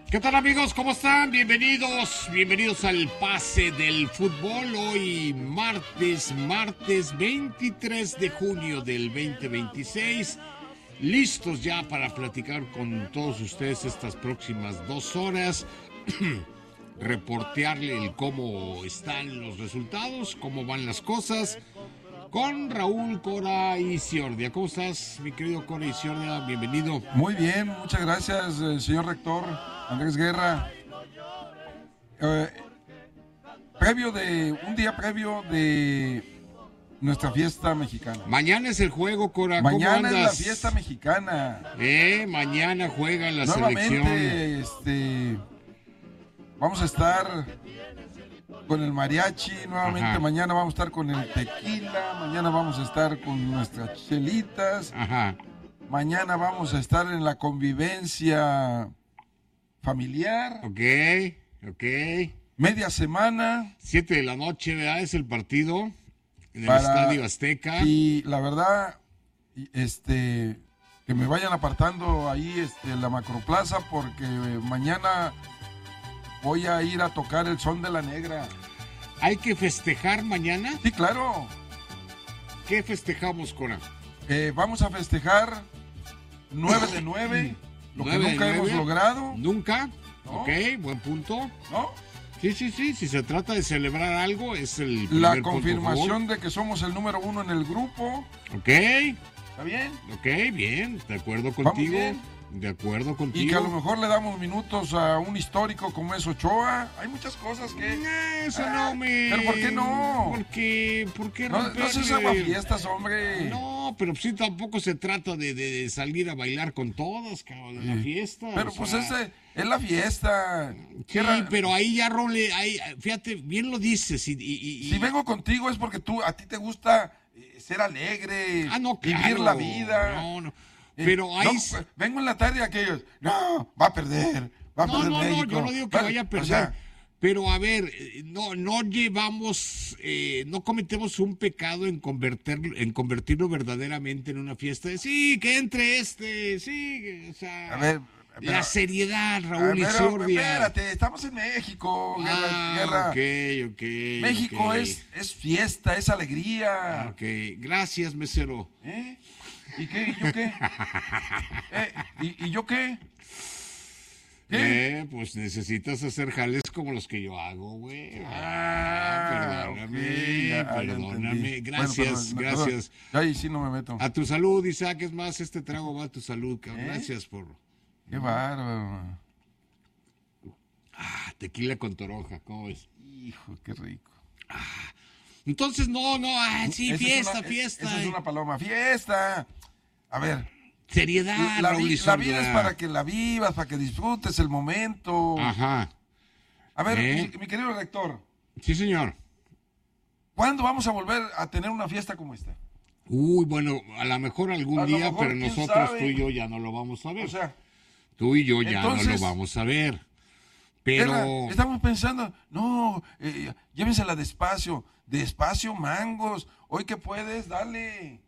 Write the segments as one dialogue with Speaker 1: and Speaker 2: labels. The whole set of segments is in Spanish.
Speaker 1: ¿Qué tal, amigos? ¿Cómo están? Bienvenidos al pase del fútbol. Hoy martes 23 de junio del 2026. Listos ya para platicar con todos ustedes estas próximas 2 horas. Reportearle el cómo están los resultados, cómo van las cosas. Con Raúl Cora Isiordia. ¿Cómo estás, mi querido Cora Isiordia? Bienvenido.
Speaker 2: Muy bien, muchas gracias, señor rector Andrés Guerra. Un día previo de nuestra fiesta mexicana.
Speaker 1: Mañana es el juego, Cora.
Speaker 2: Mañana es la fiesta mexicana.
Speaker 1: Mañana juega la
Speaker 2: nuevamente,
Speaker 1: selección.
Speaker 2: Vamos a estar con el mariachi, nuevamente.
Speaker 1: Ajá.
Speaker 2: Mañana vamos a estar con el tequila, mañana vamos a estar con nuestras chelitas.
Speaker 1: Ajá.
Speaker 2: Mañana vamos a estar en la convivencia familiar.
Speaker 1: Ok.
Speaker 2: Media semana.
Speaker 1: 7 de la noche, ¿verdad? Es el partido en el Estadio Azteca.
Speaker 2: Y la verdad, que me vayan apartando ahí la macroplaza, porque mañana voy a ir a tocar el Son de la Negra.
Speaker 1: ¿Hay que festejar mañana?
Speaker 2: Sí, claro.
Speaker 1: ¿Qué festejamos, Cora?
Speaker 2: Vamos a festejar 9 de 9, lo que
Speaker 1: 9 de
Speaker 2: nunca
Speaker 1: 9.
Speaker 2: hemos logrado.
Speaker 1: ¿Nunca?
Speaker 2: ¿No?
Speaker 1: Ok, buen punto.
Speaker 2: ¿No?
Speaker 1: Sí, si se trata de celebrar algo, es el
Speaker 2: La
Speaker 1: primer
Speaker 2: confirmación de que somos el número 1 en el grupo.
Speaker 1: Ok,
Speaker 2: ¿Está bien?
Speaker 1: bien, de acuerdo
Speaker 2: Vamos
Speaker 1: contigo.
Speaker 2: bien.
Speaker 1: De acuerdo contigo.
Speaker 2: Y que a lo mejor le damos minutos a un histórico como es Ochoa. Hay muchas cosas que...
Speaker 1: Eso no me...
Speaker 2: ¿Pero por qué no?
Speaker 1: ¿Por qué
Speaker 2: No
Speaker 1: romperle?
Speaker 2: seas aguafiestas, hombre.
Speaker 1: No, pero sí tampoco se trata de salir a bailar con todas, cabrón, en la fiesta.
Speaker 2: Pero pues es la fiesta.
Speaker 1: Sí, pero ahí ya role, ahí, fíjate, bien lo dices.
Speaker 2: Si vengo contigo es porque a ti te gusta ser alegre,
Speaker 1: no, claro,
Speaker 2: vivir la vida.
Speaker 1: No. Pero ahí...
Speaker 2: vengo en la tarde y aquellos, no, va a perder México.
Speaker 1: Yo no digo que vaya a perder.
Speaker 2: O sea,
Speaker 1: pero a ver, no llevamos, no cometemos un pecado en convertirlo verdaderamente en una fiesta de sí, que entre sí, o sea,
Speaker 2: a ver,
Speaker 1: la seriedad, Raúl Isiordia.
Speaker 2: Espérate, estamos en México, Guerra.
Speaker 1: Ok.
Speaker 2: México es fiesta, es alegría.
Speaker 1: Ok, gracias, mesero.
Speaker 2: ¿Y qué? ¿Y yo qué? ¿Y yo qué?
Speaker 1: Pues necesitas hacer jales como los que yo hago, güey. Perdóname. Gracias.
Speaker 2: Ahí sí no me meto.
Speaker 1: A tu salud, Isaac. Es más, este trago va a tu salud, cabrón. Gracias por...
Speaker 2: Qué bárbaro.
Speaker 1: Tequila con toronja, ¿cómo ves?
Speaker 2: Hijo, qué rico.
Speaker 1: Entonces, sí, fiesta.
Speaker 2: Esa es una paloma. ¡Fiesta! A ver.
Speaker 1: Seriedad,
Speaker 2: La
Speaker 1: Raúl
Speaker 2: vida
Speaker 1: Isiordia.
Speaker 2: es para que la vivas, para que disfrutes el momento.
Speaker 1: Ajá.
Speaker 2: A ver, mi querido rector.
Speaker 1: Sí, señor.
Speaker 2: ¿Cuándo vamos a volver a tener una fiesta como esta?
Speaker 1: Bueno, a lo mejor algún día, pero nosotros, tú y yo, ya no lo vamos a ver.
Speaker 2: O sea,
Speaker 1: tú y yo ya
Speaker 2: entonces,
Speaker 1: no lo vamos a ver. Pero...
Speaker 2: estamos pensando, llévensela despacio, mangos. Hoy que puedes, dale.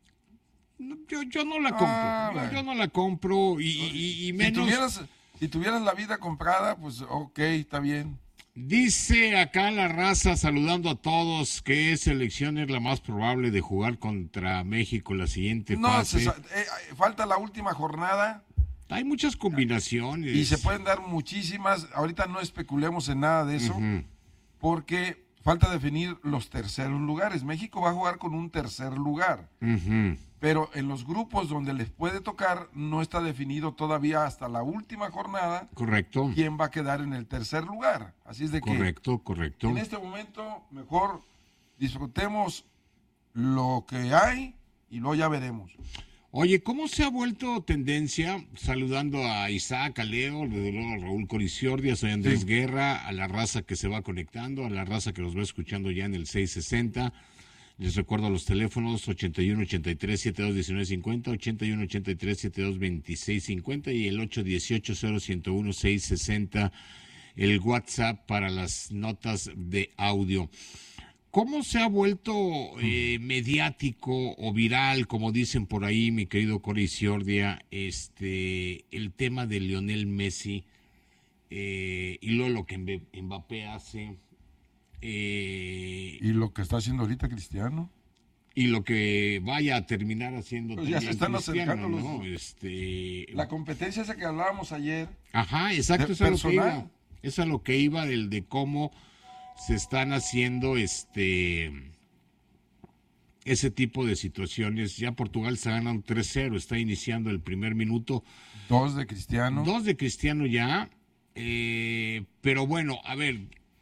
Speaker 1: Yo no la compro. Yo no la compro y menos...
Speaker 2: Si tuvieras la vida comprada, pues ok, está bien.
Speaker 1: Dice acá la raza, saludando a todos, que selección es la más probable de jugar contra México la siguiente fase.
Speaker 2: Falta la última jornada.
Speaker 1: Hay muchas combinaciones.
Speaker 2: Y se pueden dar muchísimas. Ahorita no especulemos en nada de eso, porque falta definir los terceros lugares. México va a jugar con un tercer lugar. Pero en los grupos donde les puede tocar, no está definido todavía hasta la última jornada.
Speaker 1: Correcto.
Speaker 2: Quién va a quedar en el tercer lugar. Así es de que...
Speaker 1: Correcto.
Speaker 2: En este momento, mejor disfrutemos lo que hay y luego ya veremos.
Speaker 1: Oye, ¿cómo se ha vuelto tendencia? Saludando a Isaac, a Leo, desde luego a Raúl Cora Isiordia, soy Andrés Guerra, a la raza que se va conectando, a la raza que nos va escuchando ya en el 660. Les recuerdo los teléfonos 81 83 72 19 50, 81 83 72 26 50 y el 818 0101 660, el WhatsApp para las notas de audio. ¿Cómo se ha vuelto mediático o viral, como dicen por ahí, mi querido Cora Isiordia, el tema de Lionel Messi y luego lo que Mbappé hace,
Speaker 2: Y lo que está haciendo ahorita Cristiano.
Speaker 1: y lo que vaya a terminar haciendo
Speaker 2: Pues ya se están acercando los...
Speaker 1: ¿no?
Speaker 2: La competencia esa que hablábamos ayer.
Speaker 1: Ajá, exacto,
Speaker 2: de
Speaker 1: eso es lo que
Speaker 2: personal.
Speaker 1: iba. Eso es lo que iba de cómo se están haciendo ese tipo de situaciones. Ya Portugal está ganando 3-0, está iniciando el primer minuto.
Speaker 2: 2 de Cristiano.
Speaker 1: 2 de Cristiano ya, pero bueno, a ver,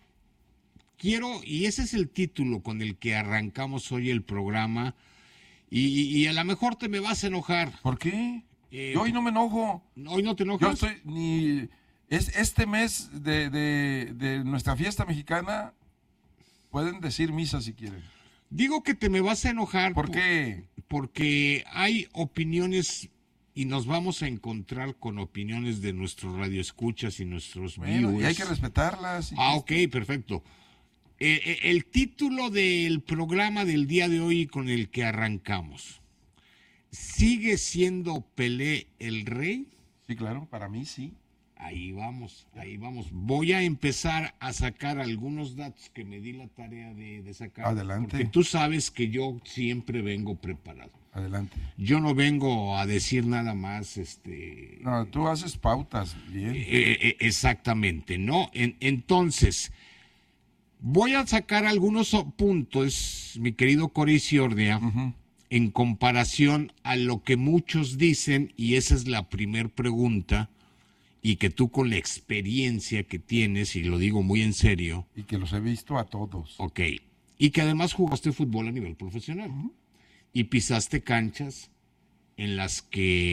Speaker 1: y ese es el título con el que arrancamos hoy el programa, y a lo mejor te me vas a enojar.
Speaker 2: ¿Por qué? Yo hoy no me enojo.
Speaker 1: ¿Hoy no te
Speaker 2: Yo
Speaker 1: enojas?
Speaker 2: este mes de nuestra fiesta mexicana, pueden decir misa si quieren.
Speaker 1: Digo que te me vas a enojar.
Speaker 2: ¿Por qué?
Speaker 1: Porque hay opiniones y nos vamos a encontrar con opiniones de nuestros radioescuchas y nuestros
Speaker 2: Bueno,
Speaker 1: viewers.
Speaker 2: y hay que respetarlas.
Speaker 1: Ok, perfecto. El título del programa del día de hoy con el que arrancamos, ¿sigue siendo Pelé el rey?
Speaker 2: Sí, claro, para mí sí.
Speaker 1: Ahí vamos. Voy a empezar a sacar algunos datos que me di la tarea de sacar.
Speaker 2: Adelante.
Speaker 1: Porque tú sabes que yo siempre vengo preparado.
Speaker 2: Adelante.
Speaker 1: Yo no vengo a decir nada más,
Speaker 2: No, tú haces pautas, bien.
Speaker 1: exactamente, ¿no? Entonces, voy a sacar algunos puntos, mi querido Cory Ciordia, en comparación a lo que muchos dicen, y esa es la primer pregunta, y que tú con la experiencia que tienes, y lo digo muy en serio.
Speaker 2: Y que los he visto a todos.
Speaker 1: Ok, y que además jugaste fútbol a nivel profesional, y pisaste canchas en las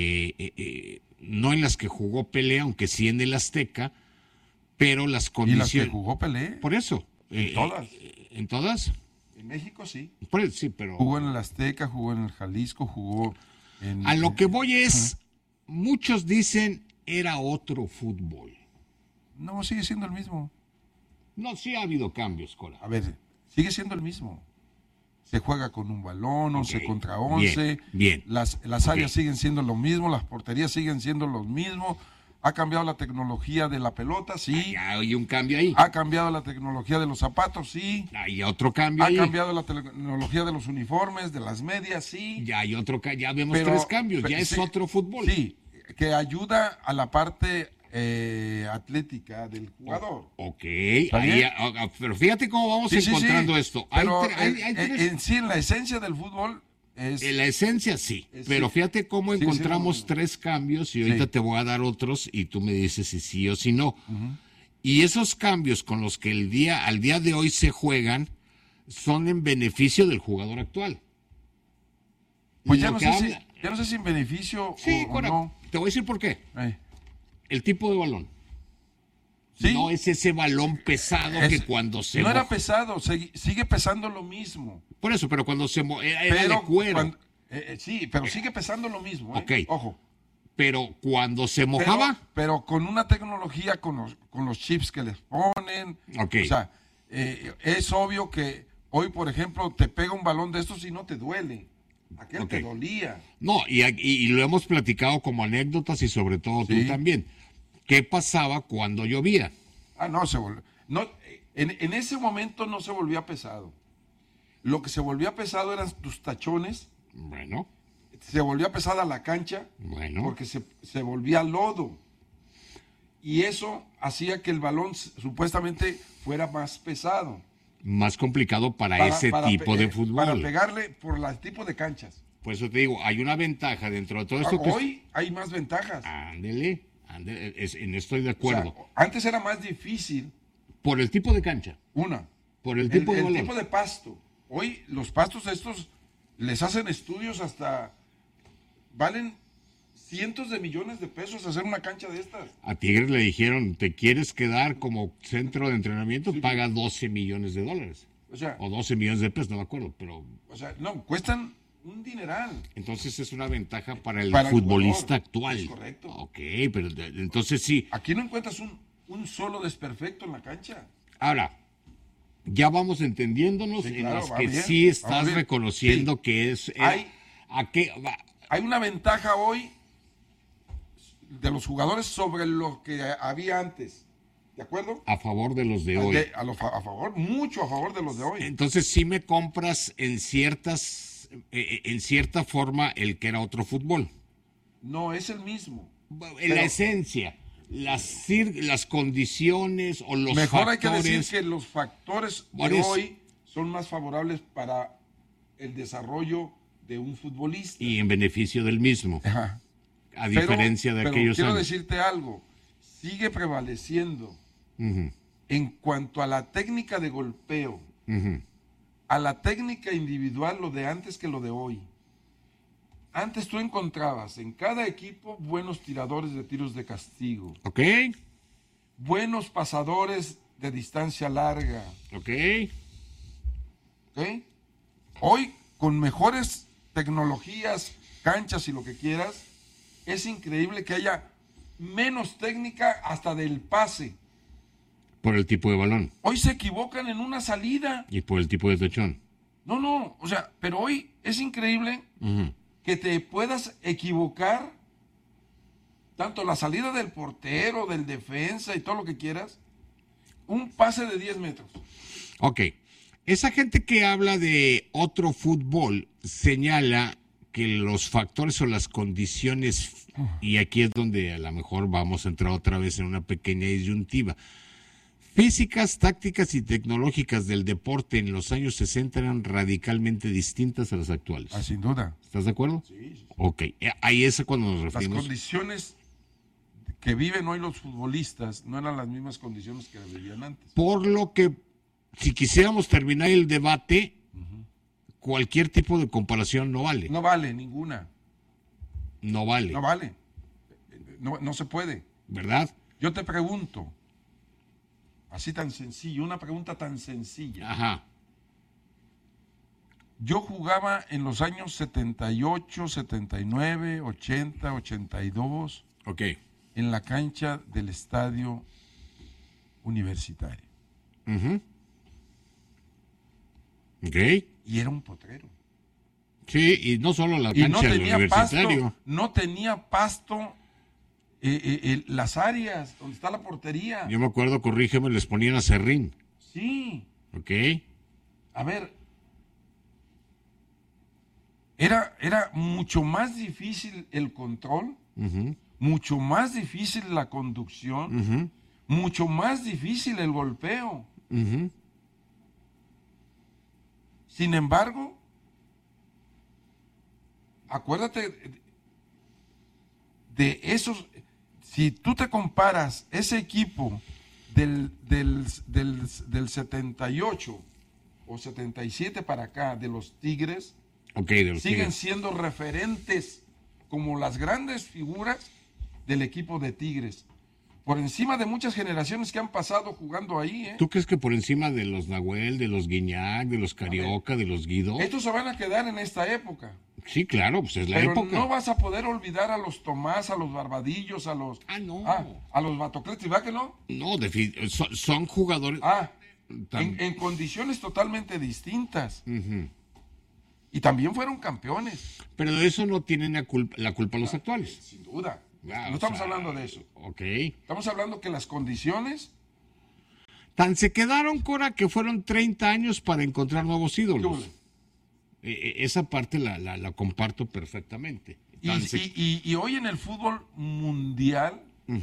Speaker 1: que, no en las que jugó Pelé, aunque sí en el Azteca, pero las
Speaker 2: ¿Y
Speaker 1: condiciones...
Speaker 2: las que jugó Pelé?
Speaker 1: Por eso.
Speaker 2: ¿En todas?
Speaker 1: ¿En todas?
Speaker 2: En México sí.
Speaker 1: Sí, pero...
Speaker 2: Jugó en el Azteca, jugó en el Jalisco, jugó en...
Speaker 1: A lo que voy es, muchos dicen era otro fútbol.
Speaker 2: No, sigue siendo el mismo.
Speaker 1: No, sí ha habido cambios, Cora.
Speaker 2: A ver, sigue siendo el mismo. Se juega con un balón, 11 contra 11.
Speaker 1: Bien.
Speaker 2: Las áreas siguen siendo lo mismo, las porterías siguen siendo lo mismo. Ha cambiado la tecnología de la pelota, sí.
Speaker 1: Ya hay un cambio ahí.
Speaker 2: Ha cambiado la tecnología de los zapatos, sí.
Speaker 1: Hay otro cambio
Speaker 2: Ha
Speaker 1: ahí.
Speaker 2: cambiado la tecnología de los uniformes, de las medias, sí.
Speaker 1: Ya hay otro ya vemos tres cambios, ya es otro fútbol.
Speaker 2: Sí, que ayuda a la parte atlética del jugador.
Speaker 1: Ok, ahí, pero fíjate cómo vamos encontrando esto.
Speaker 2: Pero
Speaker 1: Hay tres...
Speaker 2: en sí, en la esencia del fútbol es...
Speaker 1: En la esencia sí, pero fíjate cómo encontramos tres cambios y ahorita te voy a dar otros y tú me dices si sí o si no. Y esos cambios con los que al día de hoy se juegan son en beneficio del jugador actual.
Speaker 2: Pues ya no sé si en beneficio o no.
Speaker 1: Te voy a decir por qué. El tipo de balón.
Speaker 2: ¿Sí?
Speaker 1: No es ese balón pesado que cuando se...
Speaker 2: No era pesado, sigue pesando lo mismo.
Speaker 1: Por eso, pero cuando se... Era de cuero.
Speaker 2: Sí, pero sigue pesando lo mismo.
Speaker 1: Ok.
Speaker 2: Ojo.
Speaker 1: Pero cuando se mojaba...
Speaker 2: Pero con una tecnología, con los chips que les ponen.
Speaker 1: Okay.
Speaker 2: O sea, es obvio que hoy, por ejemplo, te pega un balón de estos y no te duele. Aquel te dolía.
Speaker 1: No, y lo hemos platicado como anécdotas y sobre todo tú también. ¿Qué pasaba cuando llovía?
Speaker 2: En ese momento no se volvía pesado. Lo que se volvía pesado eran tus tachones.
Speaker 1: Bueno.
Speaker 2: Se volvía pesada la cancha.
Speaker 1: Bueno.
Speaker 2: Porque se volvía lodo. Y eso hacía que el balón supuestamente fuera más pesado.
Speaker 1: Más complicado para ese tipo de fútbol.
Speaker 2: Para pegarle por el tipo de canchas.
Speaker 1: Por eso te digo, hay una ventaja dentro de todo esto.
Speaker 2: Hoy hay más ventajas.
Speaker 1: Ándele, estoy de acuerdo.
Speaker 2: O sea, antes era más difícil.
Speaker 1: Por el tipo de cancha. Por el tipo de balón.
Speaker 2: El tipo de pasto. Hoy los pastos estos les hacen estudios hasta... Valen cientos de millones de pesos hacer una cancha de estas.
Speaker 1: A Tigres le dijeron, ¿te quieres quedar como centro de entrenamiento? Paga $12 millones. O 12 millones de pesos, no me acuerdo, pero...
Speaker 2: O sea, no, cuestan un dineral.
Speaker 1: Entonces es una ventaja para el futbolista actual.
Speaker 2: Es correcto.
Speaker 1: Ok, pero entonces sí.
Speaker 2: Aquí no encuentras un solo desperfecto en la cancha.
Speaker 1: Ahora, ya vamos entendiéndonos en los que
Speaker 2: bien,
Speaker 1: sí estás reconociendo que es...
Speaker 2: Hay una ventaja hoy de los jugadores sobre lo que había antes. ¿De acuerdo?
Speaker 1: A favor de los de hoy.
Speaker 2: A favor, mucho a favor de los de hoy.
Speaker 1: Entonces sí me compras en cierta forma el que era otro fútbol.
Speaker 2: No, es el mismo.
Speaker 1: En la esencia, las condiciones o los
Speaker 2: mejor
Speaker 1: factores.
Speaker 2: Hay que decir que los factores de hoy son más favorables para el desarrollo de un futbolista.
Speaker 1: Y en beneficio del mismo.
Speaker 2: Ajá.
Speaker 1: A diferencia de aquellos
Speaker 2: quiero
Speaker 1: años.
Speaker 2: decirte algo. Sigue prevaleciendo en cuanto a la técnica de golpeo, a la técnica individual, lo de antes que lo de hoy. Antes tú encontrabas en cada equipo buenos tiradores de tiros de castigo.
Speaker 1: Ok.
Speaker 2: Buenos pasadores de distancia larga.
Speaker 1: Ok.
Speaker 2: ¿Ok? Hoy, con mejores tecnologías, canchas y lo que quieras, es increíble que haya menos técnica hasta del pase.
Speaker 1: Por el tipo de balón.
Speaker 2: Hoy se equivocan en una salida.
Speaker 1: Y por el tipo de techón.
Speaker 2: No, o sea, pero hoy es increíble que te puedas equivocar tanto la salida del portero, del defensa y todo lo que quieras, un pase de 10 metros.
Speaker 1: Ok. Esa gente que habla de otro fútbol señala que los factores o las condiciones, y aquí es donde a lo mejor vamos a entrar otra vez en una pequeña disyuntiva, físicas, tácticas y tecnológicas del deporte en los años 60 eran radicalmente distintas a las actuales.
Speaker 2: Sin duda.
Speaker 1: ¿Estás de acuerdo?
Speaker 2: Sí.
Speaker 1: Ok, ahí es cuando nos referimos.
Speaker 2: Las condiciones que viven hoy los futbolistas no eran las mismas condiciones que vivían antes.
Speaker 1: Por lo que, si quisiéramos terminar el debate, cualquier tipo de comparación no vale.
Speaker 2: No vale ninguna.
Speaker 1: No vale.
Speaker 2: No vale. No se puede.
Speaker 1: ¿Verdad?
Speaker 2: Yo te pregunto, así tan sencillo, una pregunta tan sencilla.
Speaker 1: Ajá.
Speaker 2: Yo jugaba en los años 78, 79, 80, 82
Speaker 1: Ok.
Speaker 2: en la cancha del estadio universitario.
Speaker 1: Ok.
Speaker 2: Y era un potrero.
Speaker 1: Sí, y no solo la
Speaker 2: Y no
Speaker 1: cancha del
Speaker 2: tenía
Speaker 1: universitario.
Speaker 2: pasto, no tenía pasto las áreas donde está la portería.
Speaker 1: Yo me acuerdo, corrígeme, les ponían a serrín.
Speaker 2: Sí.
Speaker 1: Ok.
Speaker 2: A ver, era mucho más difícil el control, mucho más difícil la conducción, mucho más difícil el golpeo. Sin embargo, acuérdate de esos, si tú te comparas ese equipo del 78 o 77 para acá, de los Tigres, siguen siendo referentes como las grandes figuras del equipo de Tigres. Por encima de muchas generaciones que han pasado jugando ahí.
Speaker 1: ¿Tú crees que por encima de los Nahuel, de los Guiñac, de los Carioca, de los Guido?
Speaker 2: Estos se van a quedar en esta época.
Speaker 1: Sí, claro, pues es la
Speaker 2: Pero
Speaker 1: época.
Speaker 2: no vas a poder olvidar a los Tomás, a los Barbadillos, a los... a los Batocletis, ¿verdad que no?
Speaker 1: No, son jugadores...
Speaker 2: En condiciones totalmente distintas. Y también fueron campeones.
Speaker 1: Pero de eso no tienen la culpa los actuales.
Speaker 2: Sin duda. No estamos hablando de eso.
Speaker 1: Ok.
Speaker 2: Estamos hablando que las condiciones...
Speaker 1: Tan se quedaron, Cora, que fueron 30 años para encontrar nuevos ídolos. Esa parte la comparto perfectamente.
Speaker 2: Y hoy en el fútbol mundial,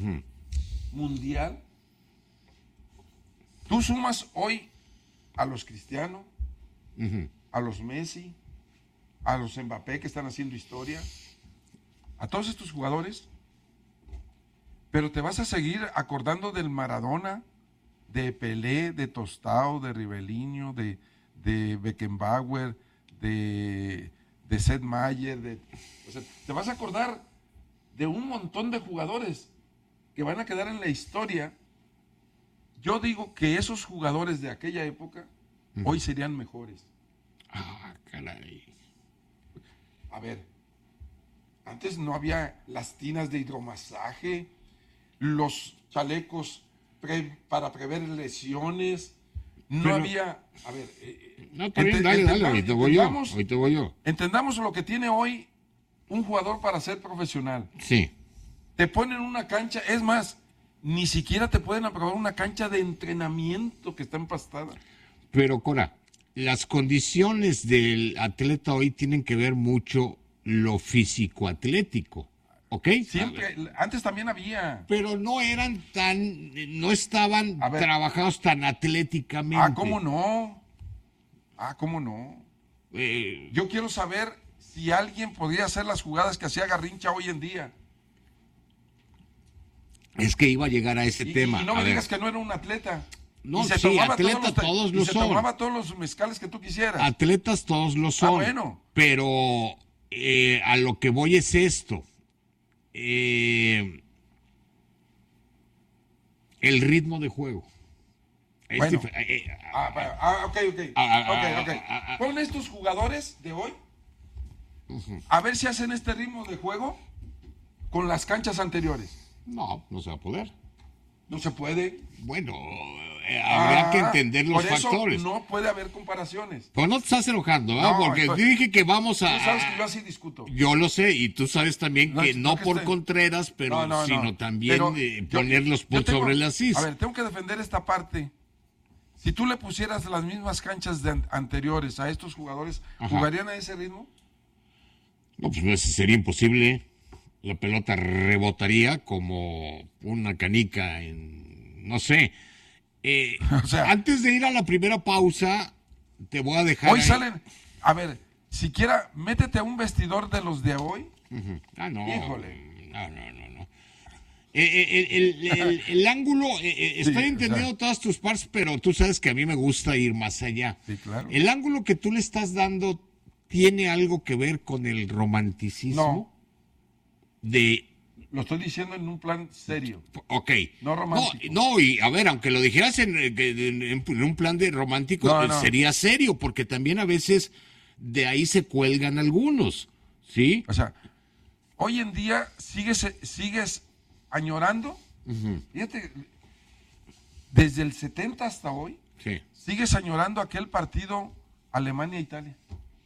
Speaker 2: tú sumas hoy a los Cristiano, a los Messi, a los Mbappé que están haciendo historia, a todos estos jugadores, pero te vas a seguir acordando del Maradona, de Pelé, de Tostao, de Riveliño, de Beckenbauer, de Seth Mayer, o sea, te vas a acordar de un montón de jugadores que van a quedar en la historia. Yo digo que esos jugadores de aquella época hoy serían mejores.
Speaker 1: Caray.
Speaker 2: A ver, antes no había las tinas de hidromasaje, los chalecos para prever lesiones, no había... A ver...
Speaker 1: No, también, dale, ahorita voy yo.
Speaker 2: Entendamos lo que tiene hoy un jugador para ser profesional.
Speaker 1: Sí.
Speaker 2: Te ponen una cancha, es más, ni siquiera te pueden aprobar una cancha de entrenamiento que está empastada.
Speaker 1: Pero, Cora, las condiciones del atleta hoy tienen que ver mucho lo físico-atlético, ¿ok?
Speaker 2: Siempre, antes también había.
Speaker 1: Pero no estaban trabajados tan atléticamente.
Speaker 2: ¿Cómo no? ¿Cómo no? Yo quiero saber si alguien podría hacer las jugadas que hacía Garrincha hoy en día.
Speaker 1: Es que iba a llegar a ese tema.
Speaker 2: Y no me digas que no era un atleta.
Speaker 1: No, sí, atleta todos lo son.
Speaker 2: Se tomaba todos los mezcales que tú quisieras.
Speaker 1: Atletas todos lo son.
Speaker 2: Bueno.
Speaker 1: Pero a lo que voy es esto. El ritmo de juego.
Speaker 2: Bueno. Ok. Pon estos jugadores de hoy a ver si hacen este ritmo de juego con las canchas anteriores.
Speaker 1: No se va a poder.
Speaker 2: No se puede.
Speaker 1: Bueno, habría que entender los factores.
Speaker 2: No puede haber comparaciones.
Speaker 1: Pero no te estás enojando, ¿verdad? Porque dije que vamos a...
Speaker 2: Tú sabes que yo así discuto.
Speaker 1: Yo lo sé, y tú sabes también que no por Contreras, pero sino también poner los puntos sobre las is.
Speaker 2: A ver, tengo que defender esta parte. Si tú le pusieras las mismas canchas anteriores a estos jugadores, ¿jugarían a ese ritmo?
Speaker 1: No, pues sería imposible. La pelota rebotaría como una canica no sé. Antes de ir a la primera pausa, te voy a dejar...
Speaker 2: Hoy salen... A ver, siquiera métete a un vestidor de los de hoy.
Speaker 1: No.
Speaker 2: Híjole.
Speaker 1: No. El ángulo, estoy entendiendo todas tus partes, pero tú sabes que a mí me gusta ir más allá.
Speaker 2: Sí, claro.
Speaker 1: El ángulo que tú le estás dando tiene algo que ver con el romanticismo.
Speaker 2: Lo estoy diciendo en un plan serio.
Speaker 1: Ok.
Speaker 2: No romántico.
Speaker 1: No, y a ver, aunque lo dijeras en un plan de romántico, sería serio, porque también a veces de ahí se cuelgan algunos, ¿sí?
Speaker 2: O sea, hoy en día sigues añorando. Fíjate, desde el 70 hasta hoy, sigues añorando aquel partido Alemania-Italia.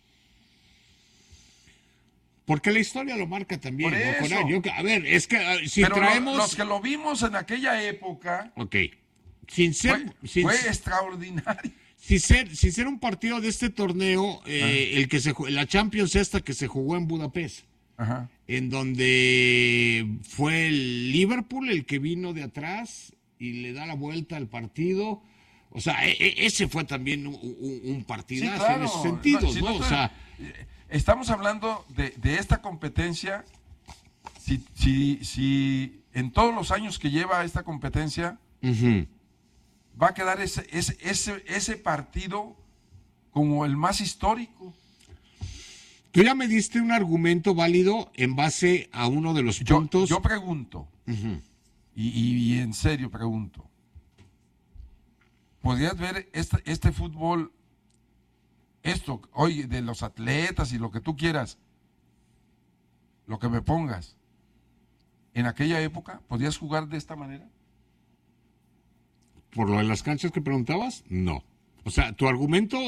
Speaker 1: Porque la historia lo marca también.
Speaker 2: Por eso.
Speaker 1: A ver, es que si
Speaker 2: pero
Speaker 1: traemos...
Speaker 2: los que lo vimos en aquella época...
Speaker 1: Ok.
Speaker 2: Fue extraordinario.
Speaker 1: Sin ser un partido de este torneo, la Champions esta que se jugó en Budapest, en donde fue el Liverpool el que vino de atrás y le da la vuelta al partido. O sea, ese fue también un partidazo en ese sentido, ¿no? O sea...
Speaker 2: Estamos hablando de esta competencia. Si en todos los años que lleva esta competencia va a quedar ese partido como el más histórico.
Speaker 1: Tú ya me diste un argumento válido en base a uno de los puntos.
Speaker 2: Yo pregunto, y en serio pregunto, ¿podrías ver este fútbol? Esto, hoy, de los atletas y lo que tú quieras, lo que me pongas, en aquella época, ¿podías jugar de esta manera?
Speaker 1: ¿Por lo de las canchas que preguntabas? No. O sea, tu argumento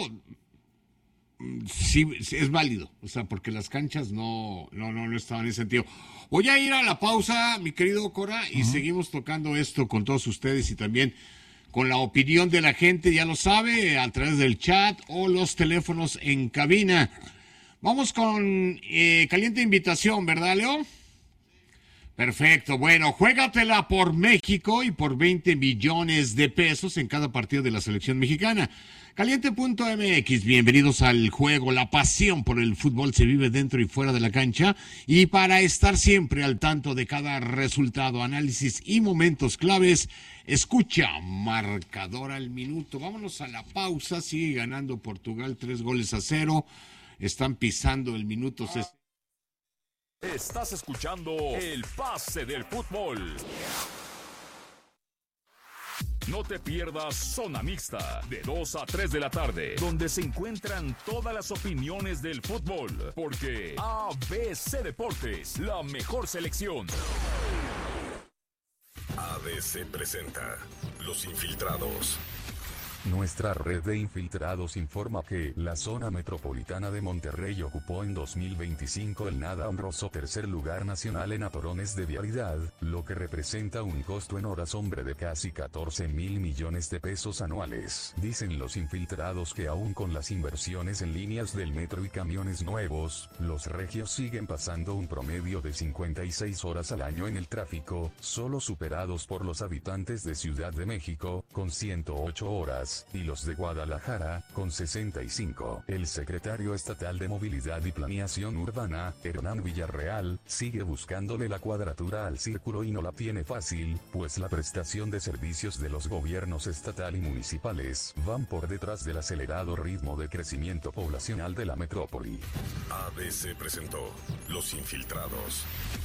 Speaker 1: sí es válido, o sea, porque las canchas no estaban en ese sentido. Voy a ir a la pausa, mi querido Cora, y seguimos tocando esto con todos ustedes y también con la opinión de la gente, ya lo sabe, a través del chat o los teléfonos en cabina. Vamos con caliente invitación, ¿verdad, Leo? Perfecto, bueno, juégatela por México y por 20 millones de pesos en cada partido de la selección mexicana. Caliente.mx, bienvenidos al juego. La pasión por el fútbol se vive dentro y fuera de la cancha, y para estar siempre al tanto de cada resultado, análisis y momentos claves, escucha Marcador al Minuto. Vámonos a la pausa. Sigue ganando Portugal 3-0. Están pisando el minuto 60.
Speaker 3: Estás escuchando El Pase del Fútbol. No te pierdas Zona Mixta, de 2 a 3 de la tarde, donde se encuentran todas las opiniones del fútbol, porque ABC Deportes, la mejor selección.
Speaker 4: ABC presenta Los Infiltrados. Nuestra red de infiltrados informa que la zona metropolitana de Monterrey ocupó en 2025 el nada honroso tercer lugar nacional en atorones de vialidad, lo que representa un costo en horas hombre de casi 14,000 millones de pesos anuales. Dicen los infiltrados que aún con las inversiones en líneas del metro y camiones nuevos, los regios siguen pasando un promedio de 56 horas al año en el tráfico, solo superados por los habitantes de Ciudad de México, con 108 horas. Y los de Guadalajara, con 65. El secretario estatal de Movilidad y Planeación Urbana, Hernán Villarreal, sigue buscándole la cuadratura al círculo y no la tiene fácil, pues la prestación de servicios de los gobiernos estatal y municipales van por detrás del acelerado ritmo de crecimiento poblacional de la metrópoli.
Speaker 3: ABC presentó Los Infiltrados.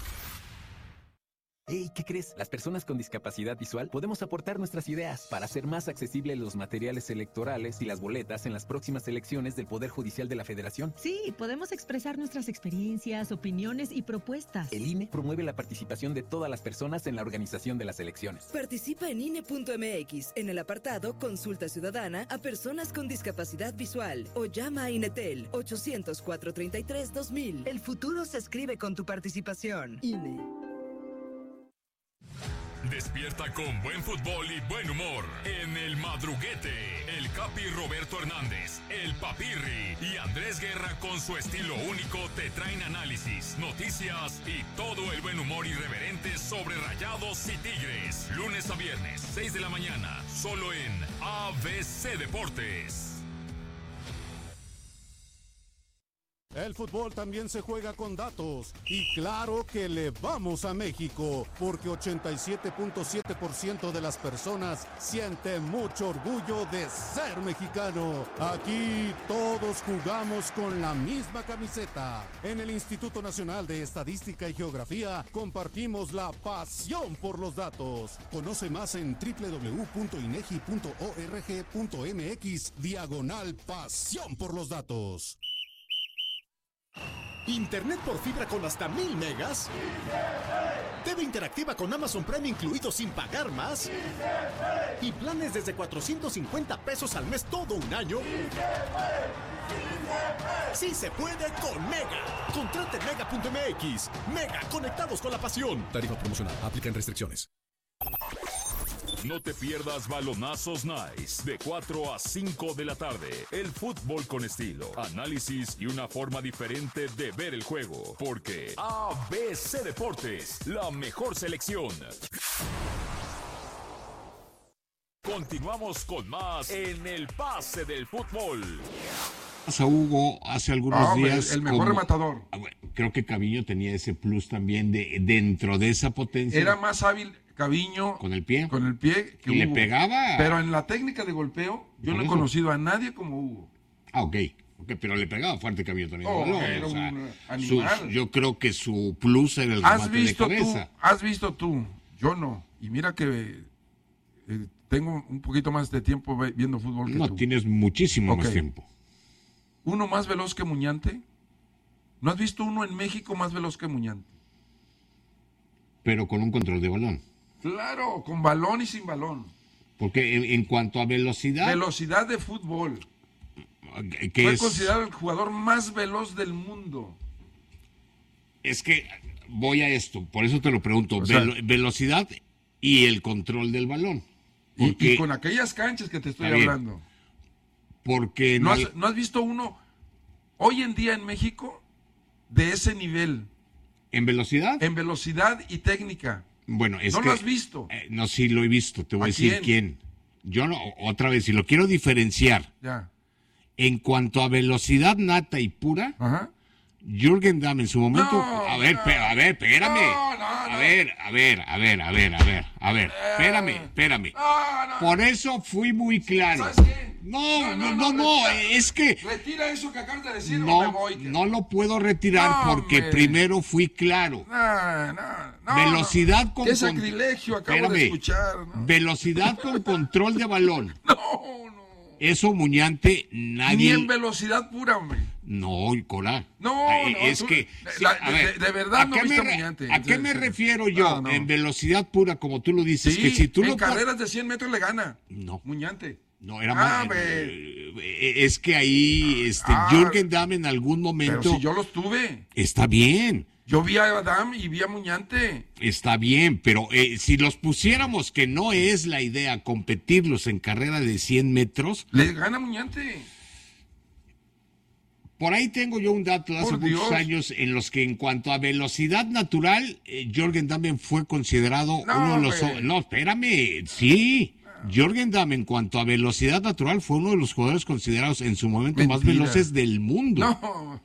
Speaker 5: Hey, ¿qué crees? Las personas con discapacidad visual podemos aportar nuestras ideas para hacer más accesibles los materiales electorales y las boletas en las próximas elecciones del Poder Judicial de la Federación.
Speaker 6: Sí, podemos expresar nuestras experiencias, opiniones y propuestas.
Speaker 5: El INE promueve la participación de todas las personas en la organización de las elecciones.
Speaker 7: Participa en INE.mx en el apartado Consulta Ciudadana a personas con discapacidad visual o llama a INETEL 800-433-2000. El futuro se escribe con tu participación. INE.
Speaker 3: Despierta con buen fútbol y buen humor en El Madruguete. El Capi Roberto Hernández, el Papirri y Andrés Guerra con su estilo único te traen análisis, noticias y todo el buen humor irreverente sobre Rayados y Tigres. Lunes a viernes, 6 de la mañana, solo en ABC Deportes.
Speaker 8: El fútbol también se juega con datos y claro que le vamos a México porque 87.7% de las personas siente mucho orgullo de ser mexicano. Aquí todos jugamos con la misma camiseta. En el Instituto Nacional de Estadística y Geografía compartimos la pasión por los datos. Conoce más en www.inegi.org.mx/pasión por los datos.
Speaker 9: Internet por fibra con hasta 1000 megas. TV interactiva con Amazon Prime incluido sin pagar más. Y planes desde 450 pesos al mes todo un año. Sí se puede con Mega. Contrate Mega.mx. Mega, conectados con la pasión. Tarifa promocional. Aplican restricciones.
Speaker 3: No te pierdas Balonazos Nice de 4 a 5 de la tarde. El fútbol con estilo, análisis y una forma diferente de ver el juego. Porque ABC Deportes, la mejor selección. Continuamos con más en el pase del fútbol.
Speaker 1: A Hugo hace algunos días.
Speaker 2: El mejor rematador.
Speaker 1: Creo que Caviño tenía ese plus también de dentro de esa potencia.
Speaker 2: Era más hábil Caviño
Speaker 1: con el pie
Speaker 2: que
Speaker 1: y
Speaker 2: Hugo.
Speaker 1: le pegaba.
Speaker 2: Pero en la técnica de golpeo, yo no he conocido a nadie como Hugo.
Speaker 1: Ok, pero le pegaba fuerte Caviño también.
Speaker 2: Era un animal.
Speaker 1: Yo creo que su plus era el remate de cabeza.
Speaker 2: ¿Has visto tú? Yo no. Y mira que tengo un poquito más de tiempo viendo fútbol que tú.
Speaker 1: No, tienes muchísimo más tiempo.
Speaker 2: ¿Uno más veloz que Muñante? ¿No has visto uno en México más veloz que Muñante?
Speaker 1: Pero con un control de balón.
Speaker 2: Claro, con balón y sin balón.
Speaker 1: Porque en cuanto a velocidad...
Speaker 2: Velocidad de fútbol. Fue considerado el jugador más veloz del mundo.
Speaker 1: Es que voy a esto, por eso te lo pregunto. Velocidad y el control del balón.
Speaker 2: Porque, y con aquellas canchas que te estoy hablando.
Speaker 1: Porque...
Speaker 2: ¿No has visto uno hoy en día en México de ese nivel?
Speaker 1: ¿En velocidad?
Speaker 2: En velocidad y técnica.
Speaker 1: Bueno, es
Speaker 2: ¿No
Speaker 1: que...
Speaker 2: lo has visto?
Speaker 1: No, sí lo he visto. Te voy a decir quién. Yo no, otra vez, si lo quiero diferenciar.
Speaker 2: Ya.
Speaker 1: En cuanto a velocidad nata y pura, Jürgen Damm en su momento... A ver, espérame. Espérame. Por eso fui muy claro.
Speaker 2: ¿Sabes qué?
Speaker 1: No, es que...
Speaker 2: Retira eso que acabas de decir o me voy.
Speaker 1: No lo puedo retirar porque primero fui claro. Velocidad con...
Speaker 2: Qué sacrilegio acabo de escuchar.
Speaker 1: Velocidad con control de balón.
Speaker 2: No.
Speaker 1: Eso Muñante nadie...
Speaker 2: Ni en velocidad pura, hombre.
Speaker 1: No, Cora.
Speaker 2: No,
Speaker 1: es que...
Speaker 2: a ver, de verdad no viste Muñante.
Speaker 1: ¿A qué me refiero yo? En velocidad pura, como tú lo dices, que si tú
Speaker 2: en carreras de 100 metros le gana.
Speaker 1: No.
Speaker 2: Muñante.
Speaker 1: No, era más. Es que ahí Jürgen Damm en algún momento.
Speaker 2: Pero si yo los tuve.
Speaker 1: Está bien.
Speaker 2: Yo vi a Damm y vi a Muñante.
Speaker 1: Está bien, pero si los pusiéramos, que no es la idea competirlos en carrera de 100 metros.
Speaker 2: Les gana Muñante.
Speaker 1: Por ahí tengo yo un dato de hace muchos años en los que en cuanto a velocidad natural, Jürgen Damm fue considerado uno de los... No, espérame, sí. Jürgen Damm en cuanto a velocidad natural fue uno de los jugadores considerados en su momento más veloces del mundo.
Speaker 2: No.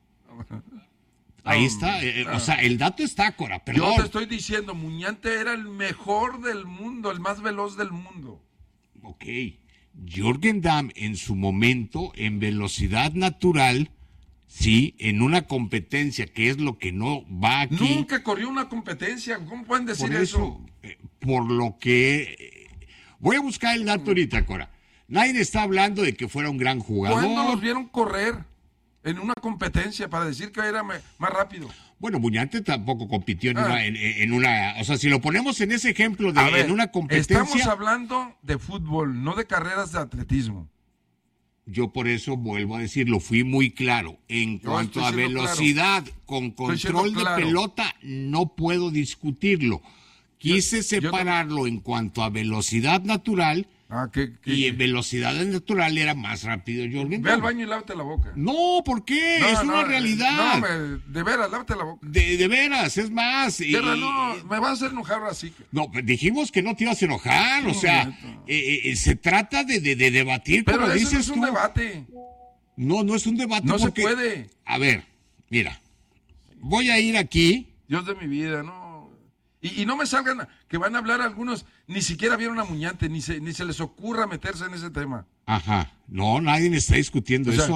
Speaker 1: Ahí está, o sea, el dato está, Cora, perdón.
Speaker 2: Yo te estoy diciendo, Muñante era el mejor del mundo, el más veloz del mundo.
Speaker 1: Ok. Jürgen Damm en su momento, en velocidad natural, sí, en una competencia que es lo que no va aquí.
Speaker 2: Nunca corrió una competencia, ¿cómo pueden decir eso?
Speaker 1: Por lo que... Voy a buscar el dato ahorita, Cora. Nadie está hablando de que fuera un gran jugador.
Speaker 2: ¿Cuándo los vieron correr en una competencia para decir que era más rápido?
Speaker 1: Bueno, Muñante tampoco compitió en una... O sea, si lo ponemos en ese ejemplo de en una competencia...
Speaker 2: Estamos hablando de fútbol, no de carreras de atletismo.
Speaker 1: Yo por eso vuelvo a decirlo, fui muy claro. En cuanto a velocidad, con control de pelota, no puedo discutirlo. Quise separarlo en cuanto a velocidad natural... Y en velocidad natural era más rápido Jürgen Damm.
Speaker 2: Ve al baño y lávate la boca.
Speaker 1: No, ¿por qué? Es una realidad.
Speaker 2: No, de veras, lávate la boca.
Speaker 1: De veras, es más.
Speaker 2: No, me vas a hacer enojar así.
Speaker 1: No, dijimos que no te ibas a enojar, o sea, se trata de debatir,
Speaker 2: pero
Speaker 1: como
Speaker 2: eso
Speaker 1: dices
Speaker 2: no es un
Speaker 1: tú.
Speaker 2: debate.
Speaker 1: No es un debate.
Speaker 2: No
Speaker 1: porque,
Speaker 2: se puede.
Speaker 1: A ver, mira, voy a ir aquí.
Speaker 2: Dios de mi vida, no. Y no me salgan que van a hablar algunos, ni siquiera vieron a Muñante, ni se les ocurra meterse en ese tema.
Speaker 1: Ajá, no, nadie está discutiendo eso.